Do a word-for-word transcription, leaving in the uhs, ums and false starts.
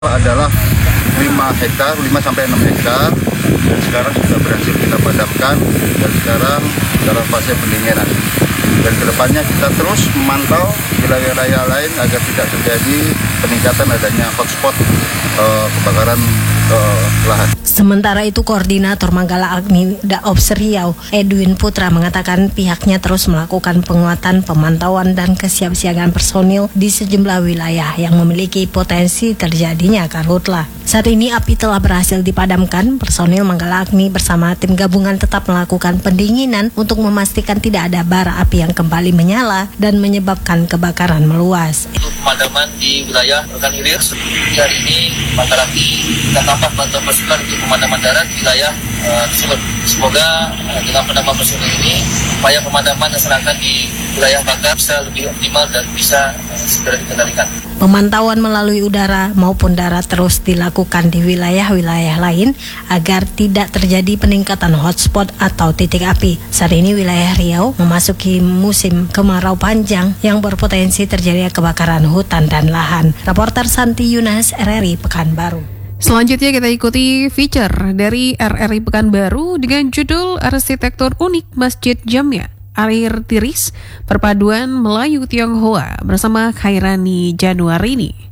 Adalah lima hektar, lima sampai enam hektar, dan sekarang sudah berhasil kita padamkan dan sekarang dalam fase pendinginan. Dan kedepannya kita terus memantau wilayah-wilayah lain agar tidak terjadi peningkatan adanya hotspot uh, kebakaran uh, lahan. Sementara itu, Koordinator Manggala Agni Daops Riau, Edwin Putra, mengatakan pihaknya terus melakukan penguatan pemantauan dan kesiapsiagaan personil di sejumlah wilayah yang memiliki potensi terjadinya karhutlah. Saat ini api telah berhasil dipadamkan. Personil Manggala Agni bersama tim gabungan tetap melakukan pendinginan untuk memastikan tidak ada bara api yang kembali menyala dan menyebabkan kebakaran meluas. Untuk pemadaman di wilayah Rekan Hilir, hari ini Manggala Agni kita tambah bantuan pasukan untuk pemadaman darat di wilayah uh, tersebut. Semoga uh, dengan penambahan personil ini, upaya pemadaman masyarakat di wilayah bakar bisa lebih optimal dan bisa uh, segera dikendalikan. Pemantauan melalui udara maupun darat terus dilakukan di wilayah-wilayah lain agar tidak terjadi peningkatan hotspot atau titik api. Saat ini wilayah Riau memasuki musim kemarau panjang yang berpotensi terjadi kebakaran hutan dan lahan. Reporter Santi Yunas, R R I Pekanbaru. Selanjutnya kita ikuti feature dari R R I Pekanbaru dengan judul Arsitektur Unik Masjid Jamia Air Tiris Perpaduan Melayu Tionghoa bersama Khairani Januari ini.